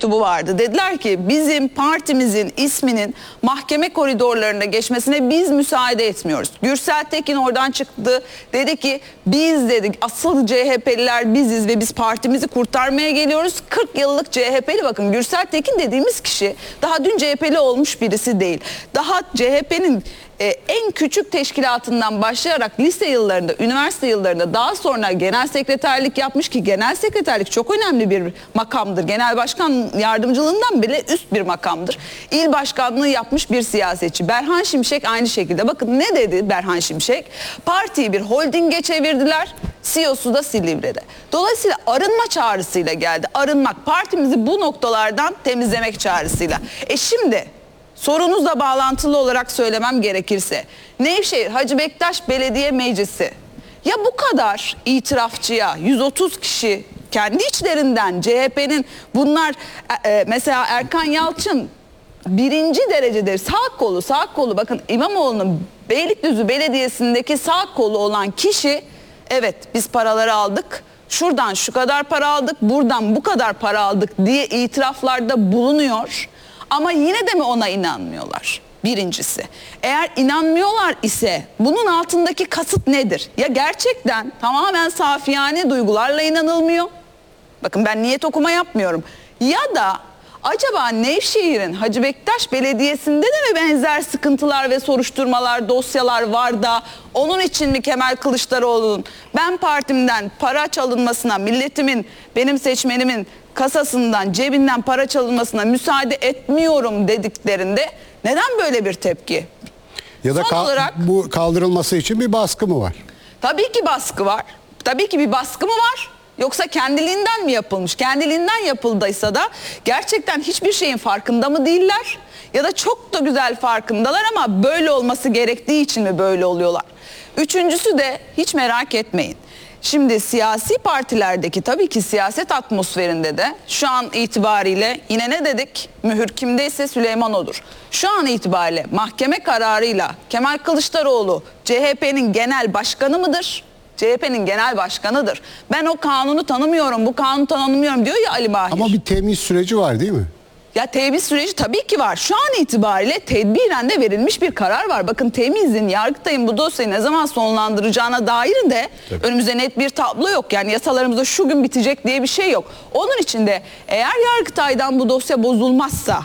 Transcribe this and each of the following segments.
mektubu vardı. Dediler ki bizim partimizin isminin mahkeme koridorlarında geçmesine biz müsaade etmiyoruz. Gürsel Tekin oradan çıktı. Dedi ki biz dedik asıl CHP'liler biziz ve biz partimizi kurtarmaya geliyoruz. 40 yıllık CHP'li, bakın Gürsel Tekin dediğimiz kişi daha dün CHP'li olmuş birisi değil. Daha CHP'nin en küçük teşkilatından başlayarak lise yıllarında, üniversite yıllarında, daha sonra genel sekreterlik yapmış ki genel sekreterlik çok önemli bir makamdır. Genel başkan yardımcılığından bile üst bir makamdır. İl başkanlığı yapmış bir siyasetçi. Berhan Şimşek aynı şekilde. Bakın ne dedi Berhan Şimşek? Partiyi bir holdinge çevirdiler. CEO'su da Silivri'de. Dolayısıyla arınma çağrısıyla geldi. Arınmak, partimizi bu noktalardan temizlemek çağrısıyla. Şimdi sorunuzla bağlantılı olarak söylemem gerekirse, Nevşehir Hacı Bektaş Belediye Meclisi ya bu kadar itirafçıya 130 kişi kendi içlerinden CHP'nin bunlar mesela Erkan Yalçın birinci derecedir sağ kolu bakın İmamoğlu'nun Beylikdüzü Belediyesi'ndeki sağ kolu olan kişi evet biz paraları aldık, şuradan şu kadar para aldık, buradan bu kadar para aldık diye itiraflarda bulunuyor. Ama yine de mi ona inanmıyorlar? Birincisi. Eğer inanmıyorlar ise bunun altındaki kasıt nedir? Ya gerçekten tamamen safiyane duygularla inanılmıyor. Bakın ben niyet okuma yapmıyorum. Ya da acaba Nevşehir'in Hacı Bektaş Belediyesi'nde de mi benzer sıkıntılar ve soruşturmalar, dosyalar var da onun için mi Kemal Kılıçdaroğlu'nun ben partimden para çalınmasına, milletimin, benim seçmenimin kasasından, cebinden para çalınmasına müsaade etmiyorum dediklerinde neden böyle bir tepki? Ya da bu kaldırılması için bir baskı mı var? Tabii ki baskı var. Tabii ki bir baskı mı var? Yoksa kendiliğinden mi yapılmış? Kendiliğinden yapıldıysa da gerçekten hiçbir şeyin farkında mı değiller? Ya da çok da güzel farkındalar ama böyle olması gerektiği için mi böyle oluyorlar? Üçüncüsü de hiç merak etmeyin. Şimdi siyasi partilerdeki tabii ki siyaset atmosferinde de şu an itibariyle yine ne dedik? Mühür kimdeyse Süleyman odur. Şu an itibariyle mahkeme kararıyla Kemal Kılıçdaroğlu CHP'nin genel başkanı mıdır? CHP'nin genel başkanıdır. Ben o kanunu tanımıyorum, bu kanunu tanımıyorum diyor ya Ali Mahir. Ama bir temiz süreci var değil mi? Ya temiz süreci tabii ki var. Şu an itibariyle tedbiren de verilmiş bir karar var. Bakın temizin, Yargıtay'ın bu dosyayı ne zaman sonlandıracağına dair de önümüzde net bir tablo yok. Yani yasalarımızda şu gün bitecek diye bir şey yok. Onun için de eğer Yargıtay'dan bu dosya bozulmazsa,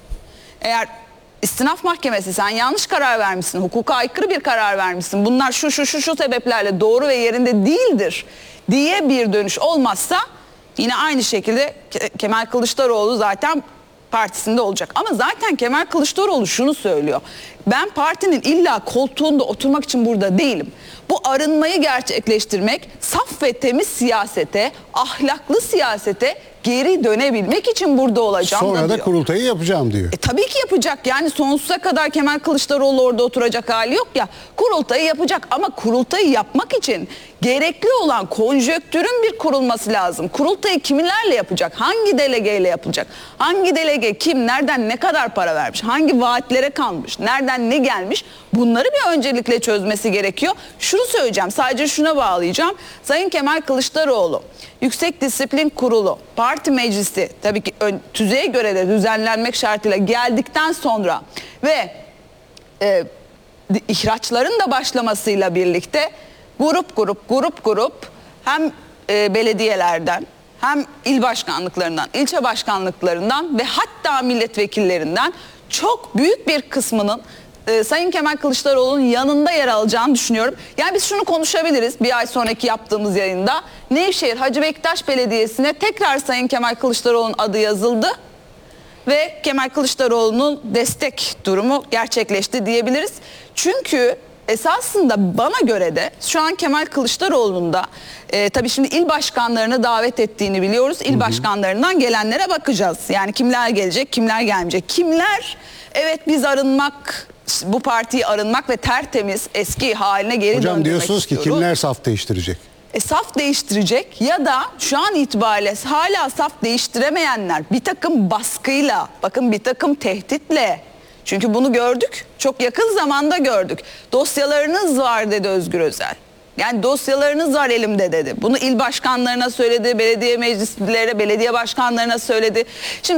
eğer İstinaf Mahkemesi sen yanlış karar vermişsin, hukuka aykırı bir karar vermişsin, bunlar şu sebeplerle doğru ve yerinde değildir diye bir dönüş olmazsa yine aynı şekilde Kemal Kılıçdaroğlu zaten partisinde olacak. Ama zaten Kemal Kılıçdaroğlu şunu söylüyor. Ben partinin illa koltuğunda oturmak için burada değilim. Bu arınmayı gerçekleştirmek, saf ve temiz siyasete, ahlaklı siyasete geri dönebilmek için burada olacağım Sonra da da diyor. kurultayı yapacağım diyor. Tabii ki yapacak. Yani sonsuza kadar Kemal Kılıçdaroğlu orada oturacak hali yok ya. Kurultayı yapacak ama kurultayı yapmak için gerekli olan konjonktürün bir kurulması lazım. Kurultayı kimlerle yapacak? Hangi delegeyle yapılacak? Hangi delege kim? Nereden ne kadar para vermiş? Hangi vaatlere kalmış? Nereden ne gelmiş? Bunları bir öncelikle çözmesi gerekiyor. Şunu söyleyeceğim. Sadece şuna bağlayacağım. Sayın Kemal Kılıçdaroğlu, Yüksek Disiplin Kurulu, parti meclisi tabii ki tüzeye göre de düzenlenmek şartıyla geldikten sonra ve ihraçların da başlamasıyla birlikte grup hem belediyelerden hem il başkanlıklarından, ilçe başkanlıklarından ve hatta milletvekillerinden çok büyük bir kısmının Sayın Kemal Kılıçdaroğlu'nun yanında yer alacağını düşünüyorum. Yani biz şunu konuşabiliriz bir ay sonraki yaptığımız yayında. Nevşehir Hacı Bektaş Belediyesi'ne tekrar Sayın Kemal Kılıçdaroğlu'nun adı yazıldı ve Kemal Kılıçdaroğlu'nun destek durumu gerçekleşti diyebiliriz. Çünkü esasında bana göre de şu an Kemal Kılıçdaroğlu'nun da tabii şimdi il başkanlarını davet ettiğini biliyoruz. İl başkanlarından gelenlere bakacağız. Yani kimler gelecek, kimler gelmeyecek. Kimler evet biz arınmak, bu partiyi arınmak ve tertemiz eski haline geri döndürmek Hocam diyorsunuz ki istiyoruz. kimler saf değiştirecek? Saf değiştirecek ya da şu an itibariyle hala saf değiştiremeyenler bir takım baskıyla, bakın bir takım tehditle, çünkü bunu gördük, çok yakın zamanda gördük. Dosyalarınız var dedi Özgür Özel. Yani dosyalarınız var elimde dedi. Bunu il başkanlarına söyledi, belediye meclislerine, belediye başkanlarına söyledi. Şimdi